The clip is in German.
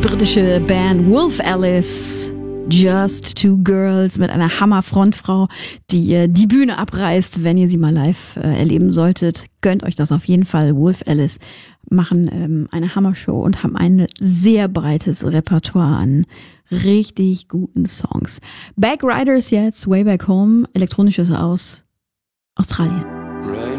britische Band Wolf Alice. Just Two Girls mit einer Hammer-Frontfrau, die die Bühne abreißt. Wenn ihr sie mal live erleben solltet, gönnt euch das auf jeden Fall. Wolf Alice machen eine Hammer-Show und haben ein sehr breites Repertoire an richtig guten Songs. Back Riders jetzt, Way Back Home, elektronisches aus Australien.